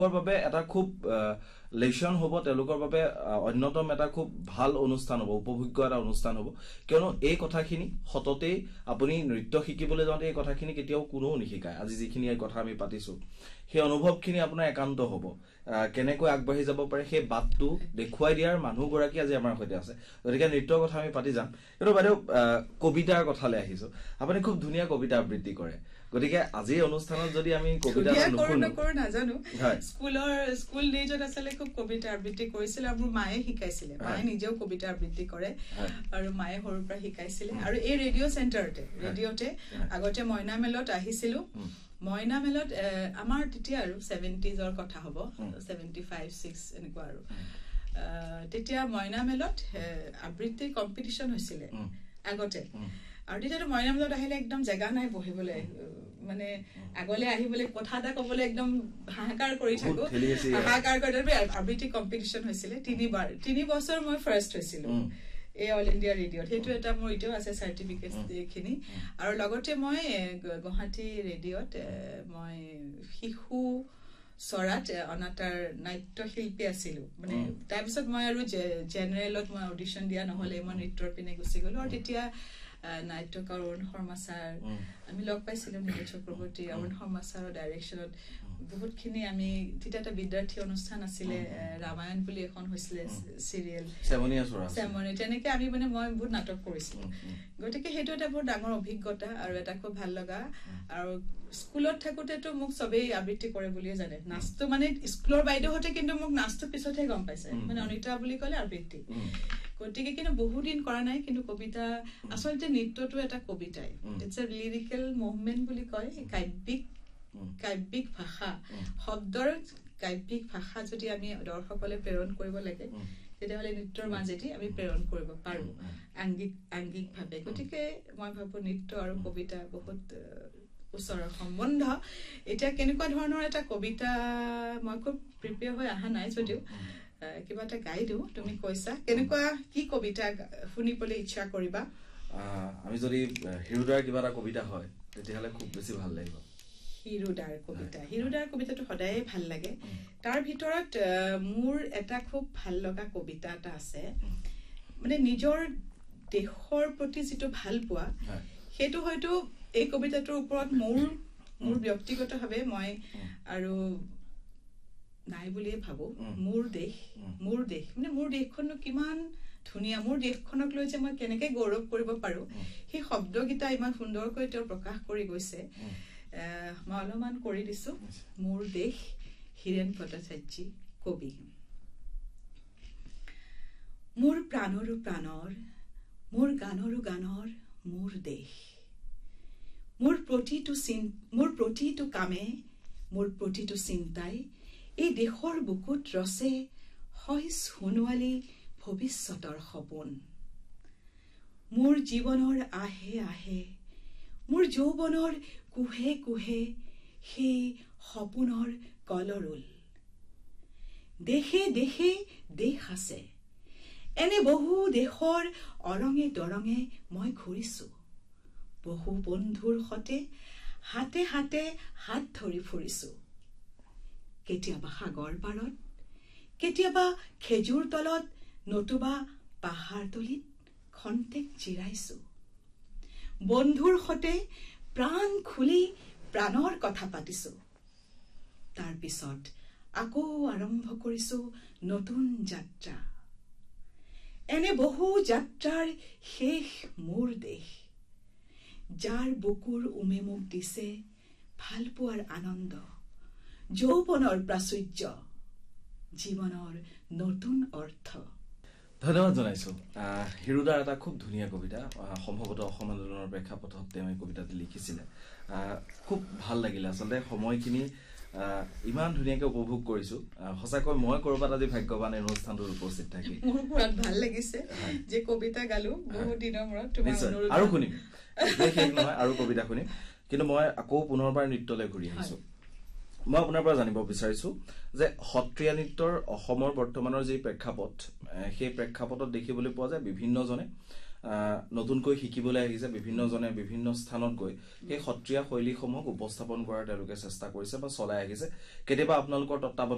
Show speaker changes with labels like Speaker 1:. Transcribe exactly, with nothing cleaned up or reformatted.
Speaker 1: বাবে এটা খুব লেশন হ'ব তেওঁলোকৰ বাবে অন্যতম এটা খুব ভাল অনুষ্ঠান হ'ব উপভোগ্য এটা অনুষ্ঠান হ'ব কিয়নো এই কথাখিনি হততেই আপুনি নৃত্য শিকিবলৈ যাওঁতে এই কথাখিনি কেতিয়াও কোনো নিশিকায় আজি যিখিনি এই কথা আমি পাতিছো সেই অনুভৱখিনি আপোনাৰ একান্ত হ'ব কেনেকৈ আগবাঢ়ি যাব পাৰে সেই বাটটো দেখুৱাই দিয়াৰ মানুহগৰাকী আজি আমাৰ সৈতে আছে গতিকে নৃত্যৰ কথা আমি পাতি যাম কিন্তু বাইদেউ কবিতাৰ কথালৈ আহিছো আপুনি খুব ধুনীয়া কবিতা আবৃত্তি কৰে গতিকে আজি অনুষ্ঠানত যদি আমি কবিতা
Speaker 2: নকৰো নাজানো স্কুলৰ স্কুল ডেজত আসলে খুব কবিতা আবৃত্তি কৰিছিল আৰু মোৰ মায়ে শিকাইছিল মায়ে নিজেও কবিতা আবৃত্তি কৰে আৰু মায়ে সৰুৰ পৰা শিকাইছিল আৰু এই ৰেডিঅ' চেণ্টাৰতে ৰেডিঅ'তে আগতে মইনা মেলত আহিছিল মইনা মেলত আমাৰ তেতিয়া আৰু সেভেন্টিজৰ কথা হ'ব সেভেন্টি ফাইভ ছিক্স এনেকুৱা আৰু তেতিয়া মইনা মেলত আবৃত্তি কম্পিটিশন হৈছিল আগতে আৰু তেতিয়াতো মইনা মেলত আহিলে একদম জেগা নাই বহিবলৈ মানে আগলে আহিবলৈ কথা এটা ক'বলৈ একদম হাহাকাৰ কৰি থাকো হাহাকাৰ কৰি আবৃত্তি কম্পিটিশন হৈছিল তিনিবাৰ তিনি বছৰ মই ফাৰ্ষ্ট হৈছিল এই অল ইণ্ডিয়া ৰেডিঅ'ত সেইটো এটা মোৰ এতিয়াও আছে চাৰ্টিফিকেট খিনি আৰু লগতে মই গুৱাহাটী ৰেডিঅ'ত মই শিশু সৰাত অনাতাৰ নাট্য শিল্পী আছিলো মানে তাৰপিছত মই আৰু জেনেৰেলত মই অডিশ্যন দিয়া নহলে মই নৃত্যৰ পিনে গুচি গলো আৰু তেতিয়া নাট্যকাৰ অৰুণ শৰ্মা ছাৰ আমি লগ পাইছিলো নীল চক্ৰৱৰ্তী অৰুণ শৰ্মা ছাৰৰ ডাইৰেকশ্যনত বহুতখিনি আমি তেতিয়া এটা বিদ্যাৰ্থী অনুষ্ঠান আছিলে ৰামায়ণ বুলি এখন হৈছিলে চিৰিয়েল চেমনি তেনেকে আমি মানে মই বহুত নাটক কৰিছিলো গতিকে সেইটো এটা বহুত ডাঙৰ অভিজ্ঞতা আৰু এটা খুব ভাল লগা আৰু স্কুলত থাকোতেতো মোক সবেই আবৃত্তি কৰে বুলিয়ে জানে নাচটো মানে স্কুলৰ বাইদেউহতে কিন্তু মোক নাচটো পিছতহে গম পাইছে মানে অনিতা বুলি ক'লে আবৃত্তি গতিকে কিন্তু বহুত দিন কৰা নাই কিন্তু কবিতা আচলতে নৃত্যটো এটা কবিতাই ইটস এ লিৰিকেল মুভমেন্ট বুলি কয় কাব্যিক কাব্যিক ভাষা শব্দৰ কাব্যিক ভাষা যদি আমি দৰ্শকলৈ প্ৰেৰণ কৰিব লাগে তেতিয়াহ'লে নৃত্যৰ মাজেদি আমি প্ৰেৰণ কৰিব পাৰো আংগিক আংগিকভাৱে গতিকে মই ভাবো নৃত্য আৰু কবিতা বহুত ওচৰৰ সম্বন্ধ এতিয়া কেনেকুৱা ধৰণৰ এটা কবিতা মই খুব প্ৰিপেয়াৰ হৈ অহা নাই যদিও কিবা এটা গাই দিও তুমি কৈছা কেনেকুৱা কি কবিতা শুনিবলৈ ইচ্ছা কৰিবা
Speaker 1: আমি যদি হিৰুদাৰ কিবা এটা কবিতা হয় তেতিয়াহ'লে খুব বেছি ভাল লাগিব
Speaker 2: হিৰুদাৰ কবিতা হিৰুদাৰ কবিতাটো সদায় ভাল লাগে তাৰ ভিতৰত মোৰ এটা খুব ভাল লগা কবিতা এটা আছে মানে নিজৰ দেশৰ প্ৰতি যেটো ভাল পোৱা সেইটো হয়তো এই কবিতাটোৰ ওপৰত মোৰ মোৰ ব্যক্তিগতভাৱে মই আৰু নাই বুলিয়ে ভাবো মোৰ দেশ মোৰ দেশ মানে মোৰ দেশখননো কিমান ধুনীয়া মোৰ দেশখনক লৈ যে মই কেনেকৈ গৌৰৱ কৰিব পাৰো সেই শব্দগীতা ইমান সুন্দৰকৈ তেওঁ প্ৰকাশ কৰি গৈছে মই অলপমান কৰি দিছো মোৰ দেশ হীৰেণ ভট্টাচাৰ্যী কবি মোৰ প্ৰাণৰো প্ৰাণৰ মোৰ গানৰো গানৰ মোৰ দেশ মোৰ প্ৰতিটো চিন মোৰ প্ৰতিটো কামে মোৰ প্ৰতিটো চিন্তাই এই দেশৰ বুকুত ৰচে হয় সোণোৱালী ভৱিষ্যতৰ সপোন মোৰ জীৱনৰ আহে আহে মোৰ যৌৱনৰ কুহে কুহে সেই সপোনৰ কলৰুল দেশে দেশে দেশ আছে এনে বহু দেশৰ অৰঙে দৰঙে মই ঘূৰিছো বহু বন্ধুৰ সতে হাতে হাতে হাত ধৰি ফুৰিছো কেতিয়াবা সাগৰ পাৰত কেতিয়াবা খেজুৰ তলত নতুবা পাহাৰ তলিত খন্তেক জিৰাইছো বন্ধুৰ সতে প্ৰাণ খুলি প্ৰাণৰ কথা পাতিছো তাৰ পিছত আকৌ আৰম্ভ কৰিছো নতুন যাত্ৰা এনে বহু যাত্ৰাৰ শেষ মোৰ দেশ যাৰ বুকুৰ উমে মোক দিছে ভাল পোৱাৰ আনন্দ যৌৱনৰ প্ৰাচুৰ্য জীৱনৰ নতুন অৰ্থ
Speaker 1: ধন্যবাদ জনাইছো হিৰুদাৰ এটা খুব ধুনীয়া কবিতা সম্ভৱতঃ অসম আন্দোলনৰ প্ৰেক্ষাপটত তেওঁ এই কবিতাটো লিখিছিলে খুব ভাল লাগিলে আচলতে সময়খিনি ইমান ধুনীয়াকৈ উপভোগ কৰিছো সঁচাকৈ মই কৰবাত আজি ভাগ্যৱান এই অনুষ্ঠানটোত উপস্থিত থাকি
Speaker 2: মোৰ বহুত ভাল লাগিছে যে কবিতা গালো বহুত দিনৰ মূৰত তোমাৰ অনুৰোধ
Speaker 1: আৰু শুনিম দেখেই নহয় আৰু কবিতা শুনিম কিন্তু মই আকৌ পুনৰবাৰ নৃত্যলৈ ঘূৰি আহিছো মই আপোনাৰ পৰা জানিব বিচাৰিছো যে সত্ৰীয়া নৃত্যৰ অসমৰ বৰ্তমানৰ যে প্ৰেক্ষাপট সেই প্ৰেক্ষাপটত দেখিবলৈ পোৱা যায় বিভিন্ন জনে নতুনকৈ শিকিবলৈ আহিছে বিভিন্ন জনে বিভিন্ন স্থানত গৈ সেই সত্ৰীয়া শৈলীসমূহক উপস্থাপন কৰাৰ তেওঁলোকে চেষ্টা কৰিছে বা চলাই আহিছে কেতিয়াবা আপোনালোকৰ তত্ত্বাৱধানত